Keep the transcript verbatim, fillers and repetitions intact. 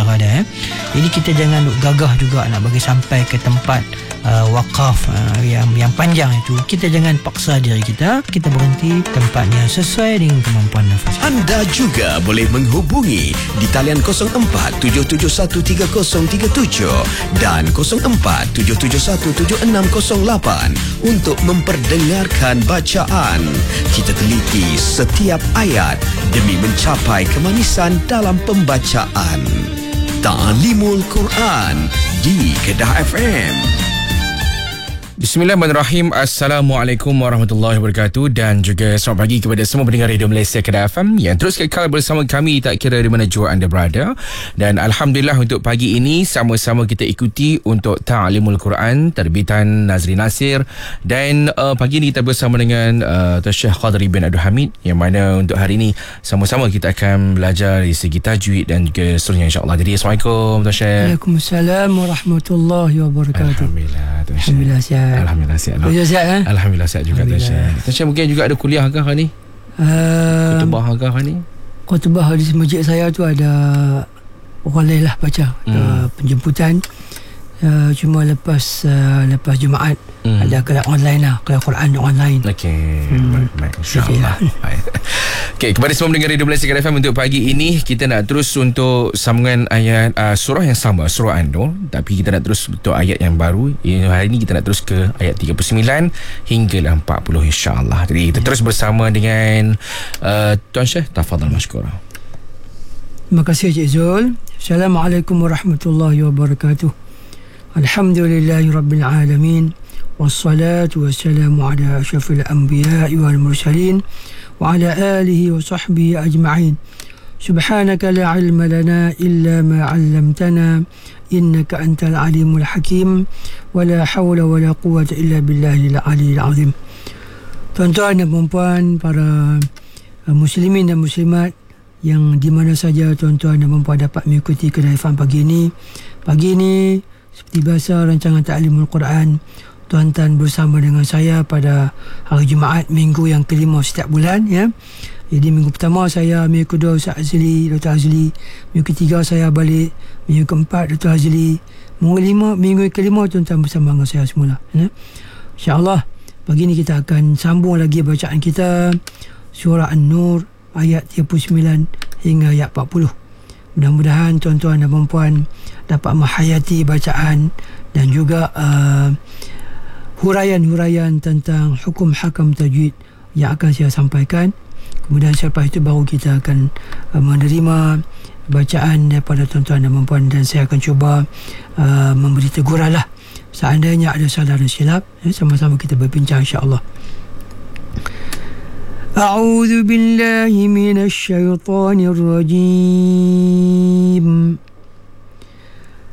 mujarradah eh. Jadi kita jangan gagah juga nak bagi sampai ke tempat uh, wakaf uh, yang yang panjang itu. Kita jangan paksa diri kita. Kita berhenti tempat yang sesuai dengan kemampuan nafas. Anda juga boleh menghubungi di talian kosong empat tujuh tujuh satu tiga kosong tiga tujuh dan kosong empat tujuh tujuh satu tujuh enam kosong lapan untuk memperdengarkan bacaan. Kita teliti setiap ayat demi mencapai kemanisan dalam pembacaan. Ta'limul Quran di Kedah F M. Bismillahirrahmanirrahim. Assalamualaikum warahmatullahi wabarakatuh dan juga selamat pagi kepada semua pendengar Radio Malaysia Kedah F M yang terus kekal bersama kami tak kira di mana jua anda berada. Dan Alhamdulillah untuk pagi ini sama-sama kita ikuti untuk Ta'limul Quran terbitan Nazri Nasir. Dan uh, pagi ini kita bersama dengan uh, Tuan Syekh Qadri bin Abdul Hamid, yang mana untuk hari ini sama-sama kita akan belajar dari segi tajwid dan juga seterusnya, insyaAllah. Jadi Assalamualaikum Tuan Syekh. Waalaikumsalam warahmatullahi wabarakatuh. Alhamdulillah Tuan Syekh. Alhamdulillah sihat. Alhamdulillah sihat. Alhamdulillah sihat kan? Alhamdulillah sihat juga Tuan Syekh. Tuan Syekh mungkin juga ada kuliah ke hari ni? Uh, Khutbah ke hari ni? Khutbah di masjid saya tu ada orang lain lah baca. Hmm. Uh, penjemputan. Uh, cuma lepas uh, lepas Jumaat hmm. ada kelas online lah, kelas Quran online. Okey, hmm. baik, baik, insyaAllah. Okey, kepada semua pendengar Radio Malaysia Kedah F M, untuk pagi ini kita nak terus untuk sambungan ayat uh, surah yang sama, surah An-Nur, tapi kita nak terus untuk ayat yang baru. Hari ini kita nak terus ke ayat tiga puluh sembilan hingga empat puluh, insyaAllah. Jadi kita terus bersama dengan uh, Tuan Syekh. Tafadhal mashkura. Terima kasih Cik Zul. Assalamualaikum warahmatullahi wabarakatuh. Alhamdulillahi Rabbil Alamin. Wassalatu wassalamu ala ashrafil anbiya'i wal mursalin wa ala alihi wa sahbihi ajma'in. Subhanaka la ilma lana illa ma 'allamtana innaka antal alimul hakim wa la hawla wa la quwwata illa billahil aliyyil azim. Tuan-tuan dan puan-puan, para muslimin dan muslimat yang di mana saja tuan-tuan dan puan-puan dapat mengikuti Kedah F M pagi ini. Pagi ini seperti biasa rancangan Ta'limul Quran tuan-tuan bersama dengan saya pada hari Jumaat minggu yang kelima setiap bulan ya. Jadi minggu pertama saya, minggu kedua Ustaz Azli, Doktor Azli, minggu ketiga saya balik, minggu keempat Doktor Azli, minggu kelima, minggu kelima tuan-tuan bersama dengan saya semula ya. InsyaAllah pagi ini kita akan sambung lagi bacaan kita surah An-Nur ayat tiga puluh sembilan hingga ayat empat puluh. Mudah-mudahan tuan-tuan dan puan-puan dapat menghayati bacaan dan juga uh, huraian-huraian tentang hukum hakam tajwid yang akan saya sampaikan. Kemudian selepas itu baru kita akan uh, menerima bacaan daripada tuan-tuan dan puan-puan, dan saya akan cuba uh, memberi teguran lah seandainya ada salah dan silap ya, sama-sama kita berbincang insya-Allah. أعوذ بالله من الشيطان الرجيم